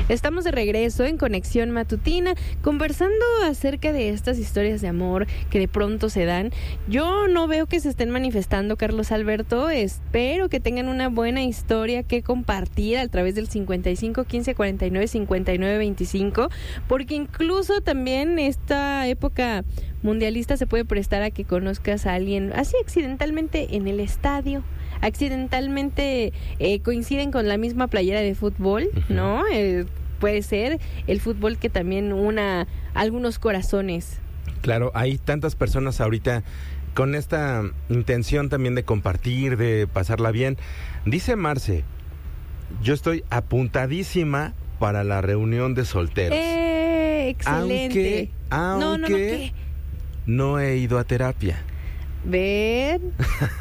Estamos de regreso en Conexión Matutina, conversando acerca de estas historias de amor que de pronto se dan. Yo no veo que se estén manifestando, Carlos Alberto. Espero que tengan una buena historia que compartir a través del 55 15 49 59 25, porque incluso también esta época mundialista se puede prestar a que conozcas a alguien así accidentalmente en el estadio. Accidentalmente coinciden con la misma playera de fútbol, ¿no? Puede ser el fútbol que también una algunos corazones. Claro, hay tantas personas ahorita con esta intención también de compartir, de pasarla bien. Dice Marce, yo estoy apuntadísima para la reunión de solteros. Excelente. Aunque no he ido a terapia. Ven.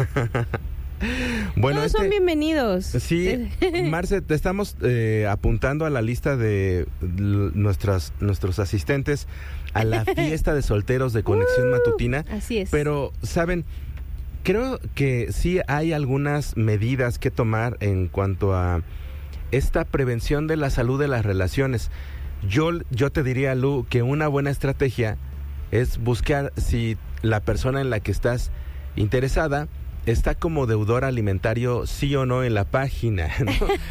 Bueno, todos son bienvenidos. Sí, Marce, te estamos apuntando a la lista de nuestros asistentes a la fiesta de solteros de Conexión Matutina. Así es. Pero, ¿saben? Creo que sí hay algunas medidas que tomar en cuanto a esta prevención de la salud de las relaciones. Yo te diría, Lu, que una buena estrategia es buscar si la persona en la que estás interesada está como deudor alimentario, sí o no, en la página, ¿no?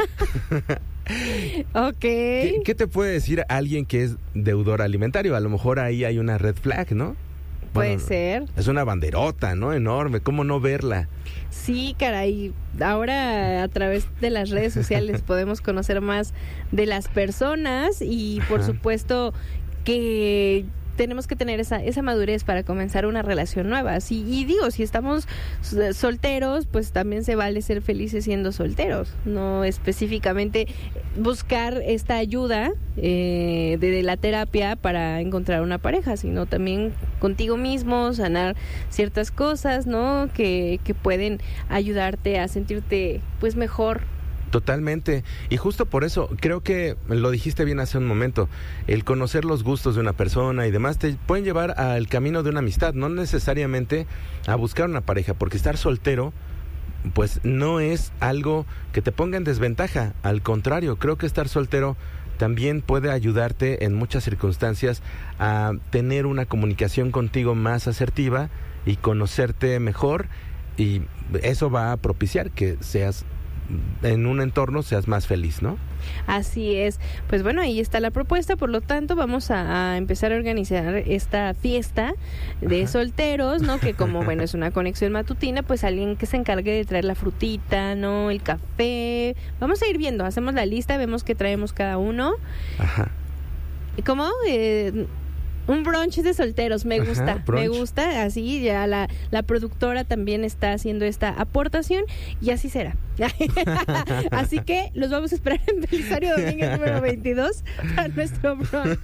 Ok. ¿Qué te puede decir alguien que es deudor alimentario? A lo mejor ahí hay una red flag, ¿no? Puede ser. Es una banderota, ¿no? Enorme. ¿Cómo no verla? Sí, caray. Ahora a través de las redes sociales podemos conocer más de las personas y por supuesto que tenemos que tener esa madurez para comenzar una relación nueva. Sí, y digo, si estamos solteros, pues también se vale ser felices siendo solteros. No específicamente buscar esta ayuda de la terapia para encontrar una pareja, sino también contigo mismo, sanar ciertas cosas, ¿no? Que pueden ayudarte a sentirte pues mejor. Totalmente, y justo por eso, creo que lo dijiste bien hace un momento, el conocer los gustos de una persona y demás te pueden llevar al camino de una amistad, no necesariamente a buscar una pareja, porque estar soltero pues no es algo que te ponga en desventaja, al contrario, creo que estar soltero también puede ayudarte en muchas circunstancias a tener una comunicación contigo más asertiva y conocerte mejor, y eso va a propiciar que seas en un entorno seas más feliz, ¿no? Así es. Pues bueno, ahí está la propuesta, por lo tanto vamos a empezar a organizar esta fiesta de solteros, ¿no? Que como, bueno, es una conexión matutina, pues alguien que se encargue de traer la frutita, ¿no? El café. Vamos a ir viendo, hacemos la lista, vemos qué traemos cada uno. Ajá. ¿Cómo? Un brunch de solteros, me gusta, así ya la productora también está haciendo esta aportación y así será. Así que los vamos a esperar en Belisario Domínguez número 22 para nuestro brunch.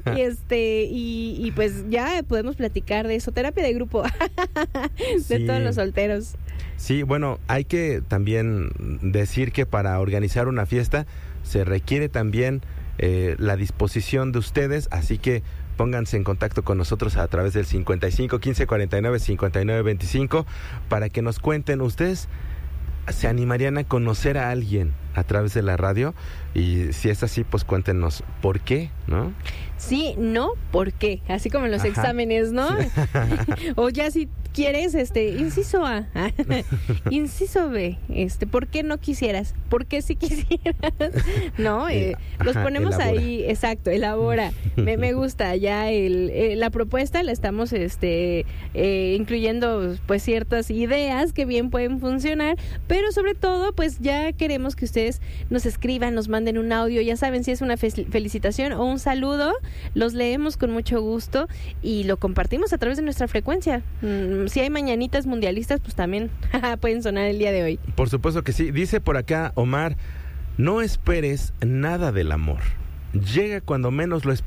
Y pues ya podemos platicar de eso, terapia de grupo de todos los solteros. Sí, bueno, hay que también decir que para organizar una fiesta se requiere también la disposición de ustedes, así que pónganse en contacto con nosotros a través del 55 15 49 59 25 para que nos cuenten, ¿ustedes se animarían a conocer a alguien a través de la radio? Y si es así, pues cuéntenos por qué, ¿no? Sí, no, ¿por qué? Así como en los exámenes, ¿no? Sí. O ya si quieres, inciso A, inciso B, ¿por qué no quisieras? ¿Por qué si quisieras? ¿No? Los ponemos elabora. Ahí, exacto, elabora. Me gusta, ya la propuesta la estamos incluyendo pues ciertas ideas que bien pueden funcionar, pero sobre todo pues ya queremos que ustedes nos escriban, nos manden un audio, ya saben si es una felicitación o un saludo, los leemos con mucho gusto y lo compartimos a través de nuestra frecuencia. Si hay mañanitas mundialistas, pues también pueden sonar el día de hoy. Por supuesto que sí. Dice por acá Omar, no esperes nada del amor. Llega cuando menos lo esperes.